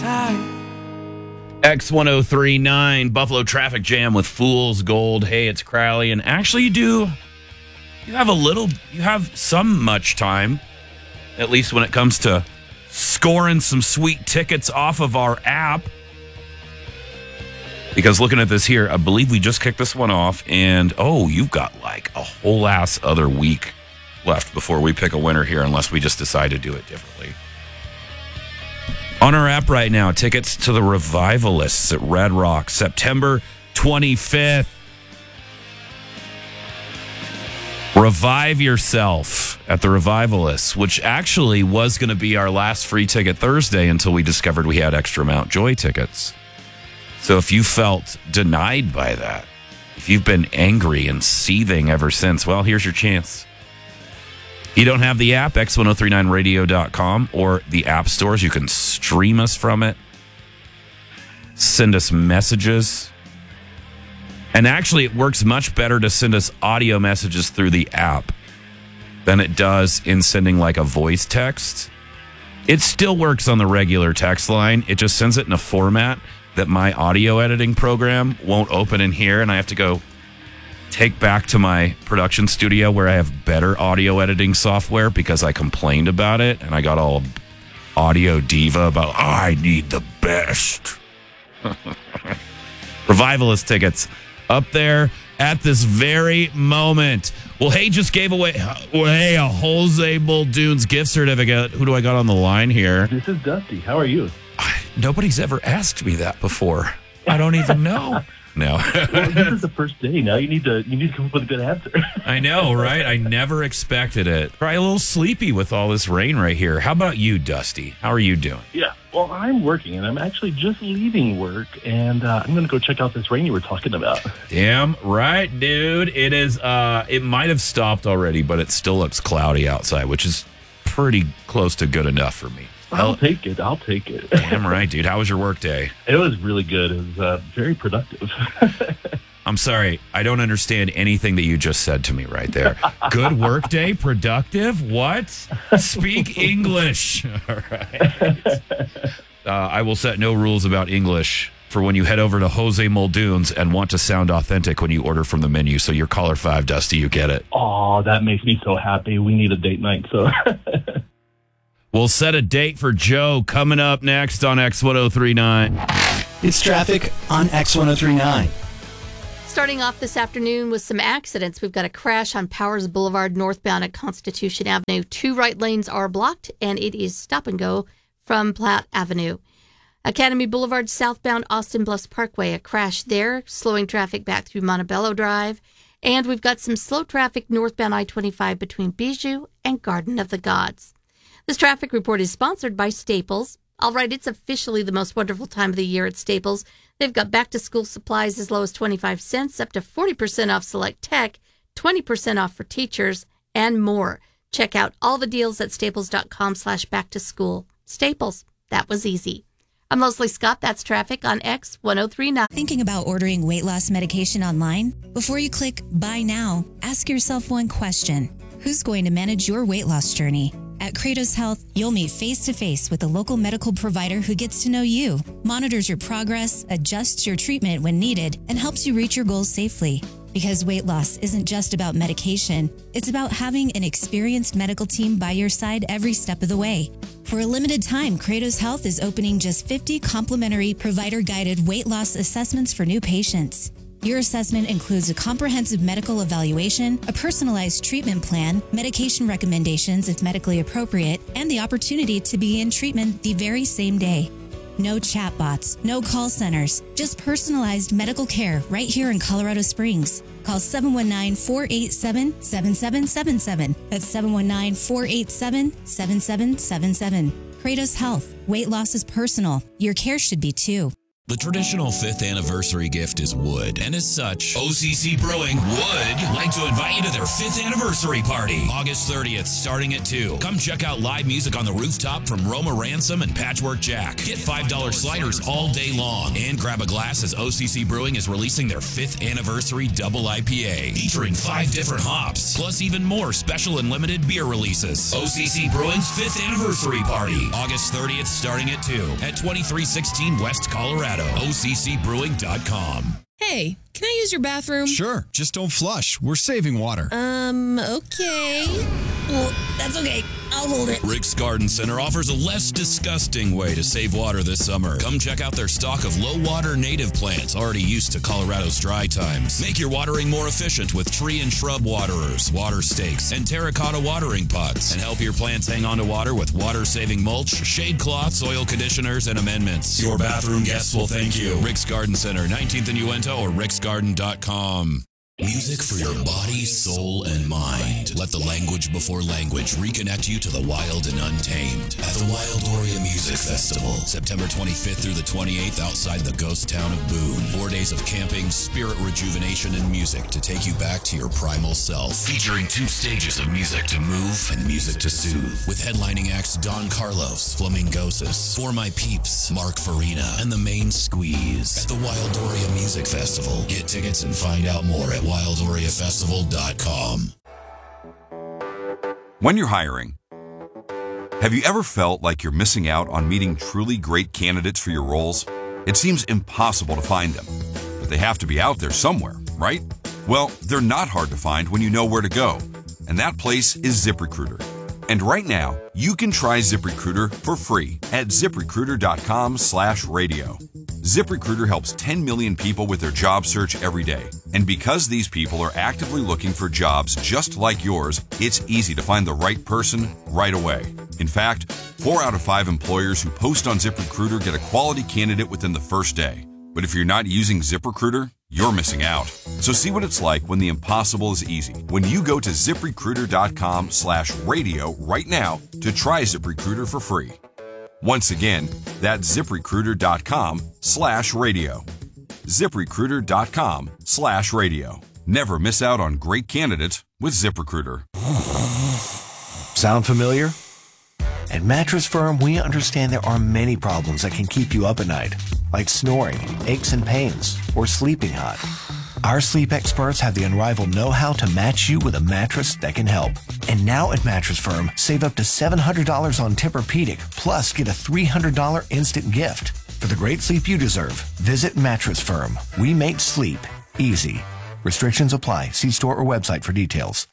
X1039, Buffalo Traffic Jam with Fool's Gold. Hey, it's Crowley. And actually, you have some much time, at least when it comes to scoring some sweet tickets off of our app. Because looking at this here, I believe we just kicked this one off. And, you've got like a whole ass other week left before we pick a winner here, unless we just decide to do it differently. On our app right now, tickets to the Revivalists at Red Rock, September 25th. Revive yourself at the Revivalists, which actually was going to be our last free ticket Thursday until we discovered we had extra Mount Joy tickets. So if you felt denied by that, if you've been angry and seething ever since, well, here's your chance. You don't have the app, x1039radio.com, or the app stores. You can stream us from it, send us messages. And actually, it works much better to send us audio messages through the app than it does in sending like a voice text. It still works on the regular text line. It just sends it in a format that my audio editing program won't open in here, and I have to go take back to my production studio where I have better audio editing software because I complained about it, and I got all audio diva about, I need the best. Revivalist tickets up there at this very moment. Well, hey, just gave away a Jose Muldoon's gift certificate. Who do I got on the line here? This is Dusty. How are you? Nobody's ever asked me that before. I don't even know. No. Well, this is the first day. Now you need to come up with a good answer. I know, right? I never expected it. Probably a little sleepy with all this rain right here. How about you, Dusty? How are you doing? Yeah. Well, I'm working, and I'm actually just leaving work, and I'm going to go check out this rain you were talking about. Damn right, dude. It is. It might have stopped already, but it still looks cloudy outside, which is pretty close to good enough for me. I'll take it. Damn right, dude. How was your work day? It was really good. It was very productive. I'm sorry. I don't understand anything that you just said to me right there. Good work day? Productive? What? Speak English. All right. I will set no rules about English for when you head over to Jose Muldoon's and want to sound authentic when you order from the menu. So you're caller 5, Dusty. You get it. Oh, that makes me so happy. We need a date night, so... We'll set a date for Joe coming up next on X1039. It's traffic on X1039. Starting off this afternoon with some accidents. We've got a crash on Powers Boulevard northbound at Constitution Avenue. 2 right lanes are blocked, and it is stop and go from Platte Avenue. Academy Boulevard southbound Austin Bluffs Parkway, a crash there, slowing traffic back through Montebello Drive. And we've got some slow traffic northbound I-25 between Bijou and Garden of the Gods. This traffic report is sponsored by Staples. All right, it's officially the most wonderful time of the year at Staples. They've got back-to-school supplies as low as 25 cents, up to 40% off select tech, 20% off for teachers, and more. Check out all the deals at staples.com/back-to-school. Staples, that was easy. I'm Leslie Scott. That's traffic on X1039. Thinking about ordering weight loss medication online? Before you click Buy Now, ask yourself one question. Who's going to manage your weight loss journey? At Kratos Health, you'll meet face-to-face with a local medical provider who gets to know you, monitors your progress, adjusts your treatment when needed, and helps you reach your goals safely. Because weight loss isn't just about medication, it's about having an experienced medical team by your side every step of the way. For a limited time, Kratos Health is opening just 50 complimentary provider-guided weight loss assessments for new patients. Your assessment includes a comprehensive medical evaluation, a personalized treatment plan, medication recommendations if medically appropriate, and the opportunity to begin treatment the very same day. No chatbots, no call centers, just personalized medical care right here in Colorado Springs. Call 719-487-7777. That's 719-487-7777. Kratos Health. Weight loss is personal. Your care should be too. The traditional 5th anniversary gift is wood, and as such, OCC Brewing would like to invite you to their 5th anniversary party, August 30th, starting at 2. Come check out live music on the rooftop from Roma Ransom and Patchwork Jack. Get $5 sliders all day long, and grab a glass as OCC Brewing is releasing their 5th anniversary double IPA, featuring 5 different hops, plus even more special and limited beer releases. OCC Brewing's 5th anniversary party, August 30th, starting at 2 at 2316 West Colorado. OCCbrewing.com. Hey, can I use your bathroom? Sure, just don't flush. We're saving water. Okay. Well, that's okay. I'll hold it. Rick's Garden Center offers a less disgusting way to save water this summer. Come check out their stock of low-water native plants already used to Colorado's dry times. Make your watering more efficient with tree and shrub waterers, water stakes, and terracotta watering pots. And help your plants hang on to water with water-saving mulch, shade cloths, oil conditioners, and amendments. Your bathroom guests will thank you. Rick's Garden Center, 19th and Uinta, or ricksgarden.com. Music for your body, soul, and mind. Let the language before language reconnect you to the wild and untamed at the Wildoria Music Festival, September 25th through the 28th outside the ghost town of Boone. 4 days of camping, spirit rejuvenation, and music to take you back to your primal self. Featuring 2 stages of music to move and music to soothe. With headlining acts Don Carlos, Flamingosis, For My Peeps, Mark Farina, and The Main Squeeze. At the Wildoria Music Festival. Get tickets and find out more at WildoriaFestival.com. When you're hiring, have you ever felt like you're missing out on meeting truly great candidates for your roles? It seems impossible to find them, but they have to be out there somewhere, right? Well, they're not hard to find when you know where to go, and that place is ZipRecruiter. And right now, you can try ZipRecruiter for free at ZipRecruiter.com/radio. ZipRecruiter helps 10 million people with their job search every day. And because these people are actively looking for jobs just like yours, it's easy to find the right person right away. In fact, 4 out of 5 employers who post on ZipRecruiter get a quality candidate within the first day. But if you're not using ZipRecruiter, you're missing out. So see what it's like when the impossible is easy. When you go to ZipRecruiter.com/radio right now to try ZipRecruiter for free. Once again, that's ZipRecruiter.com/radio. ZipRecruiter.com/radio. Never miss out on great candidates with ZipRecruiter. Sound familiar? At Mattress Firm, we understand there are many problems that can keep you up at night, like snoring, aches and pains, or sleeping hot. Our sleep experts have the unrivaled know-how to match you with a mattress that can help. And now at Mattress Firm, save up to $700 on Tempur-Pedic, plus get a $300 instant gift. For the great sleep you deserve, visit Mattress Firm. We make sleep easy. Restrictions apply. See store or website for details.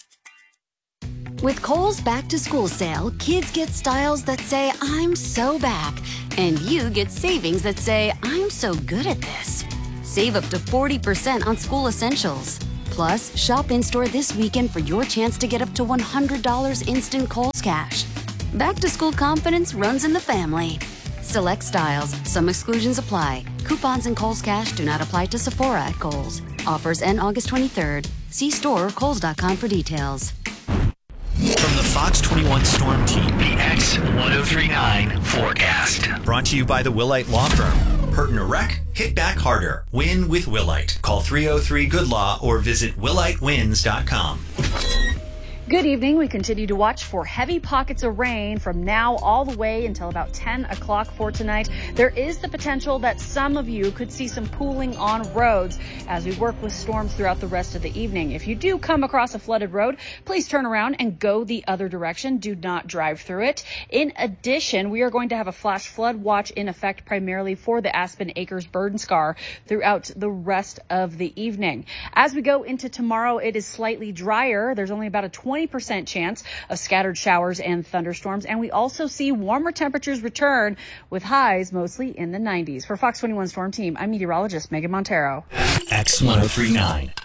With Kohl's back-to-school sale, kids get styles that say, I'm so back. And you get savings that say, I'm so good at this. Save up to 40% on school essentials. Plus, shop in-store this weekend for your chance to get up to $100 instant Kohl's cash. Back-to-school confidence runs in the family. Select styles. Some exclusions apply. Coupons and Kohl's cash do not apply to Sephora at Kohl's. Offers end August 23rd. See store or Kohl's.com for details. From the Fox 21 Storm Team, the X1039 forecast. Brought to you by the Willite Law Firm. Hurt in a wreck? Hit back harder. Win with Willite. Call 303-GOOD-LAW or visit willitewins.com. Good evening. We continue to watch for heavy pockets of rain from now all the way until about 10 o'clock for tonight. There is the potential that some of you could see some pooling on roads as we work with storms throughout the rest of the evening. If you do come across a flooded road, please turn around and go the other direction. Do not drive through it. In addition, we are going to have a flash flood watch in effect primarily for the Aspen Acres burn scar throughout the rest of the evening. As we go into tomorrow, it is slightly drier. There's only about a 20% chance of scattered showers and thunderstorms. And we also see warmer temperatures return with highs mostly in the 90s. For Fox 21 Storm Team, I'm meteorologist Megan Montero. X1039.